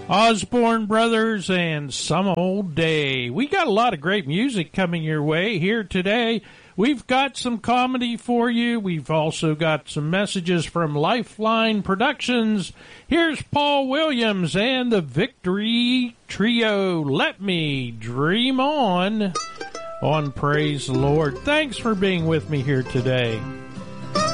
Osborne Brothers and Some Old Day. We got a lot of great music coming your way here today. We've got some comedy for you. We've also got some messages from Lifeline Productions. Here's Paul Williams and the Victory Trio. Let Me Dream On Praise the Lord. Thanks for being with me here today.